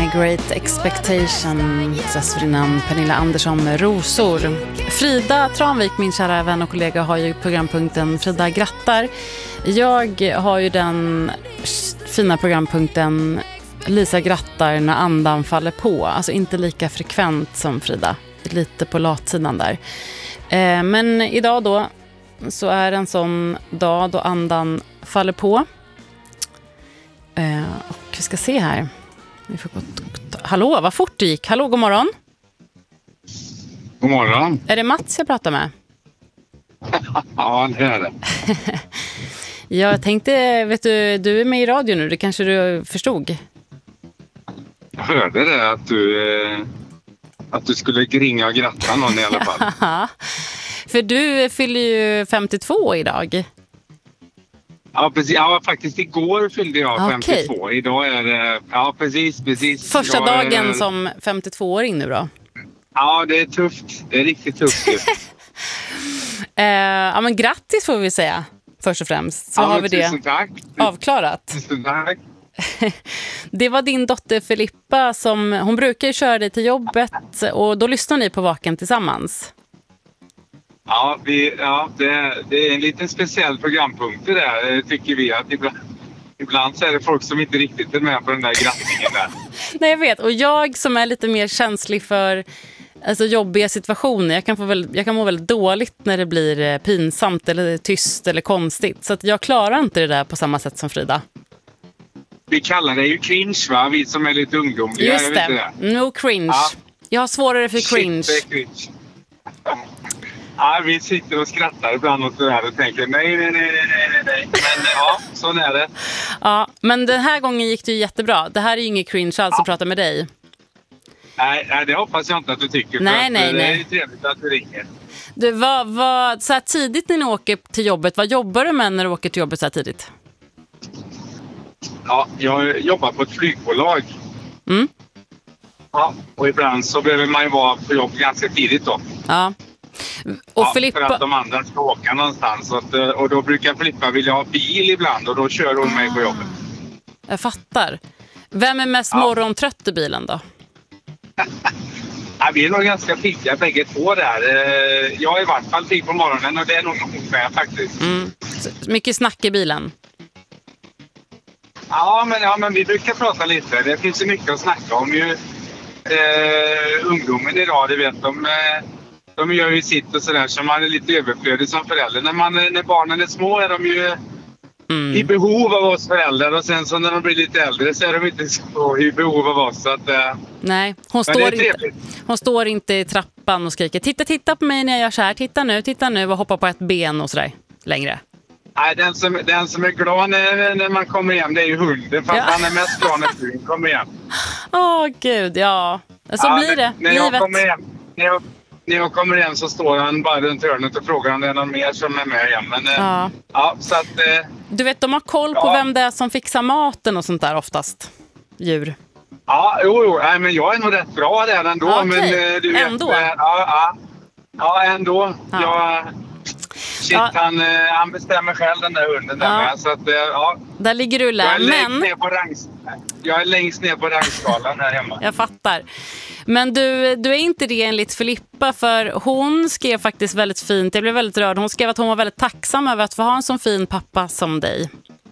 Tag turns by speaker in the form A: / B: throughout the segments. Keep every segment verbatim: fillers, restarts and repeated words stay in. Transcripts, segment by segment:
A: med Great Expectation, dessförinnan Pernilla Andersson med Rosor. Frida Tranvik, min kära vän och kollega, har ju programpunkten Frida grattar. Jag har ju den fina programpunkten Lisa grattar när andan faller på. Alltså inte lika frekvent som Frida, lite på latsidan där. Eh, men idag då så är det en sån dag då andan faller på. Eh, och vi ska se här. Vi får gå t- Hallå, vad fort det gick. Hallå, god morgon.
B: God morgon.
A: Är det Mats jag pratar med?
B: Ja, det är det.
A: Jag tänkte, vet du, du är med i radio nu. Det kanske du förstod.
B: Jag hörde det att du, eh, att du skulle ringa och gratta någon i alla fall.
A: För du fyller ju femtiotvå idag.
B: Ja, precis. Ja, faktiskt igår fyllde jag
A: okay.
B: femtiotvå. Idag är det... Ja, precis, precis.
A: Första
B: jag,
A: dagen
B: eh,
A: som femtiotvååring nu då?
B: Ja, det är tufft. Det är riktigt tufft.
A: eh, ja, men grattis får vi säga, först och främst. Så
B: ja,
A: har vi det
B: tack.
A: avklarat.
B: Tusen tack.
A: Det var din dotter Filippa som... Hon brukar ju köra dig till jobbet och då lyssnar ni på Vaken tillsammans.
B: Ja, vi, ja det, det är en liten speciell programpunkt det där, tycker vi. Att ibland, ibland så är det folk som inte riktigt är med på den där grattningen där.
A: Nej, jag vet. Och jag som är lite mer känslig för alltså, jobbiga situationer. Jag kan, få väl, jag kan må väldigt dåligt när det blir pinsamt eller tyst eller konstigt. Så att jag klarar inte det där på samma sätt som Frida.
B: Vi kallar det ju cringe, va? Vi som är lite ungdomliga.
A: Just det. det. No cringe. Ja. Jag har svårare för cringe.
B: Shit, cringe. Ja, vi sitter och skrattar ibland åt det här och tänker nej, nej, nej, nej, nej. Men ja, så är det.
A: Ja, men den här gången gick det ju jättebra. Det här är ju inget cringe alls ja. Att prata med dig.
B: Nej, nej, det hoppas jag inte att du tycker.
A: Nej,
B: för
A: nej,
B: det
A: nej.
B: är ju trevligt att du ringer.
A: Du, vad, vad, så här tidigt när ni åker till jobbet, vad jobbar du med när du åker till jobbet så här tidigt?
B: Ja, jag jobbar på ett flygbolag.
A: Mm.
B: Ja, och ibland så behöver man ju vara på jobb ganska tidigt då.
A: Ja. Och
B: ja,
A: Filippa...
B: för att de andra ska åka någonstans. Och, och då brukar Filippa vilja ha bil ibland och då kör hon mig på jobbet.
A: Jag fattar. Vem är mest ja. morgontrött i bilen då?
B: Ja, vi är nog ganska pigga bägge två där. Jag är i vart fall pigg på morgonen och det är nog nog med faktiskt.
A: Mm. Mycket snack i bilen.
B: Ja men, ja, men vi brukar prata lite. Det finns ju mycket att snacka om. Ju, eh, ungdomen idag, det vet de... Eh, De gör ju sitt och sådär så man är lite överflödig som förälder. När, man, när barnen är små är de ju mm. i behov av oss föräldrar. Och sen så när de blir lite äldre så är de inte så i behov av oss. Så att, uh,
A: Nej, hon står, inte, hon står inte i trappan och skriker titta, titta på mig när jag gör så här. Titta nu, titta nu och hoppa på ett ben och sådär längre.
B: Nej, den som, den som är glad när, när man kommer hem det är ju hunden. Fast ja. Han är mest glad när frun kommer hem.
A: Åh oh, gud, ja. Så
B: ja,
A: blir det,
B: när
A: livet.
B: Jag kommer hem, när jag När jag kommer hem så står han bara runt hörnet och frågar om det är någon mer som är med hem. Men,
A: ja.
B: Ja, så att,
A: du vet, de har koll på ja. vem det är som fixar maten och sånt där oftast. Djur.
B: Ja, jo, jo. Nej, men jag är nog rätt bra där ändå. Ja, okay. Men, du vet,
A: ändå?
B: Ja, ja. ja ändå.
A: Ja.
B: Jag, shit, ja. han, han bestämmer själv den där hunden. Där
A: ja.
B: med, så att, ja.
A: Där ligger du lär, men...
B: Ner på rangs... Jag är längst ner på rangskalan här hemma.
A: Jag fattar. Men du, du är inte det enligt Filippa, för hon skrev faktiskt väldigt fint. Jag blev väldigt rörd. Hon skrev att hon var väldigt tacksam över att få ha en sån fin pappa som dig.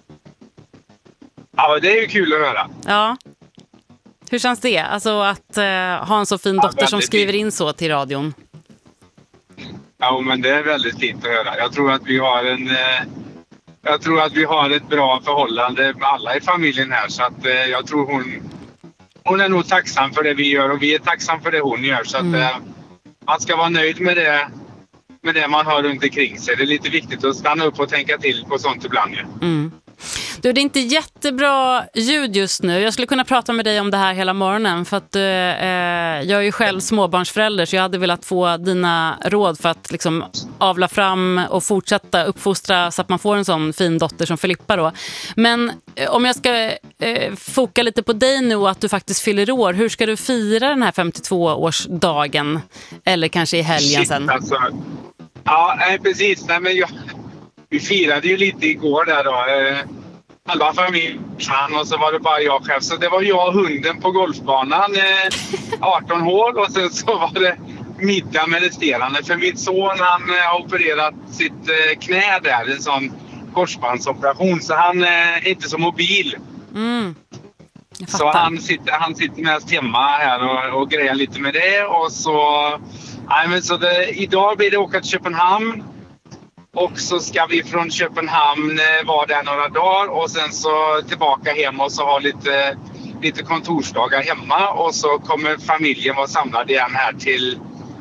B: Ja, det är ju kul att höra.
A: Ja. Hur känns det? Alltså att uh, ha en så fin dotter ja, som skriver fint. In så till radion.
B: Ja, men det är väldigt fint att höra. Jag tror att vi har en... Eh... Jag tror att vi har ett bra förhållande med alla i familjen här. Så att eh, jag tror hon, hon är nog tacksam för det vi gör och vi är tacksam för det hon gör. Så att mm. eh, man ska vara nöjd med det, med det man har runt omkring sig. Det är lite viktigt att stanna upp och tänka till på sånt ibland. Ja.
A: Mm. Du, det är inte jättebra ljud just nu. Jag skulle kunna prata med dig om det här hela morgonen för att eh, jag är ju själv småbarnsförälder så jag hade velat få dina råd för att liksom avla fram och fortsätta uppfostra så att man får en sån fin dotter som Filippa då. Men eh, om jag ska eh, foka lite på dig nu och att du faktiskt fyller år, hur ska du fira den här femtiotvå-årsdagen? Eller kanske i helgen
B: Shit,
A: sen?
B: Alltså. Ja, nej, precis. Nej, men jag, vi firade ju lite igår där då. halva familjen och så var det bara jag själv. Så det var jag och hunden på golfbanan, eh, arton hål, och sen så var det middag med resterande. För min son, han har opererat sitt eh, knä där, en sån korsbandsoperation, så han eh, är inte så mobil.
A: Mm.
B: Så han sitter, han sitter mest hemma här och, och grejer lite med det. Och så, nej, men så det, idag blir det åka till Köpenhamn. Och så ska vi från Köpenhamn vara där några dagar och sen så tillbaka hem och så ha lite, lite kontorsdagar hemma. Och så kommer familjen vara samlad igen här till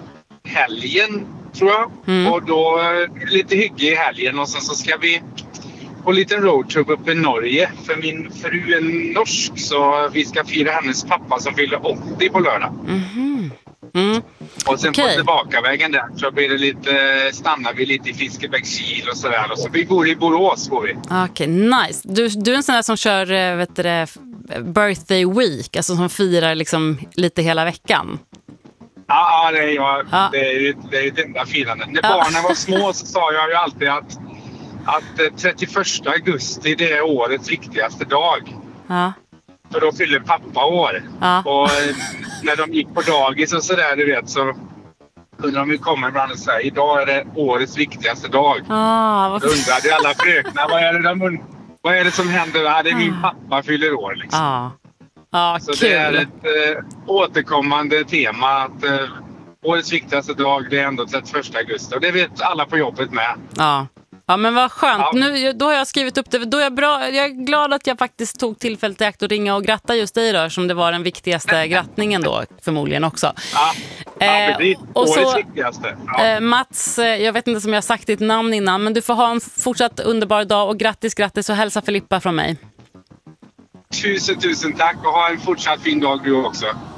B: helgen, tror jag. Mm. Och då lite hygge i helgen och sen så ska vi på en liten roadtrip upp i Norge. För min fru är norsk, så vi ska fira hennes pappa som fyller åttio på lördag.
A: Mm. Mm.
B: Och sen
A: okay.
B: på tillbakavägen där så blir det lite, stannar vi lite i Fiskebäckskil och sådär. Och så vi bor i Borås, bor vi.
A: Okej, okay, nice. Du, du är en sån där som kör, vet du det, birthday week, alltså som firar liksom lite hela veckan.
B: Ja, det är jag.
A: Ja.
B: Det är ju det, är det enda firandet. När
A: ja.
B: barnen var små så sa jag ju alltid att, att trettioförsta augusti det är årets viktigaste dag.
A: Ja.
B: För då fyller pappa år.
A: Ja.
B: Och när de gick på dagis och sådär, du vet, så kunde de ju komma ibland och säga idag är det årets viktigaste dag.
A: Ah,
B: vad... Då undrade alla fröknar, vad är det, de, vad är det som händer? Ja, det är min pappa fyller år liksom.
A: Ah. Ah,
B: så
A: kul.
B: det är ett äh, återkommande tema att äh, årets viktigaste dag det är ändå trettioförsta augusti. Och det vet alla på jobbet med.
A: Ja. Ja, men vad skönt.
B: Ja.
A: Nu, då har jag skrivit upp det. Då är jag, bra. Jag är glad att jag faktiskt tog tillfället i akt och ringa och gratta just dig då, som det var den viktigaste grattningen då, förmodligen också.
B: Ja, ja precis.
A: Eh, och så,
B: viktigaste. Ja.
A: Eh, Mats, jag vet inte om jag har sagt ditt namn innan, men du får ha en fortsatt underbar dag och grattis, grattis och hälsa Filippa från mig.
B: Tusen, tusen tack och ha en fortsatt fin dag du också.